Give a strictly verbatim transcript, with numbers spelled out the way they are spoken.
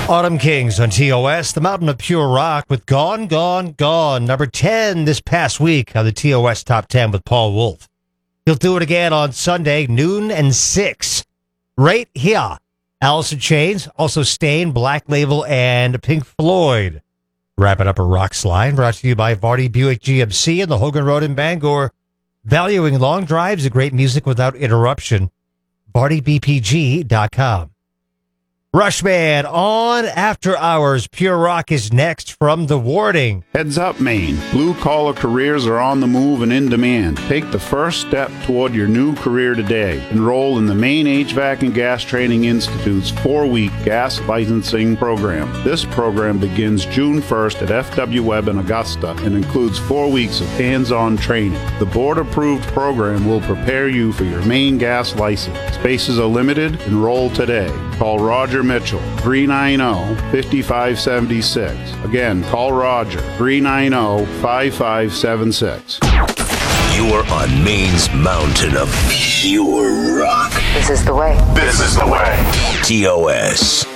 Autumn Kings on T O S, the Mountain of Pure Rock with Gone, Gone, Gone. Number ten this past week on the T O S Top ten with Paul Wolf. He'll do it again on Sunday, noon and six. Right here. Alice in Chains, also Stain, Black Label, and Pink Floyd. Wrapping up a Rocks line brought to you by Vardy Buick G M C and the Hogan Road in Bangor. Valuing long drives and great music without interruption. Vardy B P G dot com. Rushman on After Hours. Pure Rock is next from The Warding. Heads up, Maine. Blue-collar careers are on the move and in demand. Take the first step toward your new career today. Enroll in the Maine H V A C and Gas Training Institute's four-week gas licensing program. This program begins June first at F W Webb in Augusta and includes four weeks of hands-on training. The board-approved program will prepare you for your Maine gas license. Spaces are limited. Enroll today. Call Roger Mitchell, three nine zero, five five seven six. Again, call Roger, three nine zero, five five seven six. You're on Maine's mountain of pure rock. This is the way. This is the way. T O S.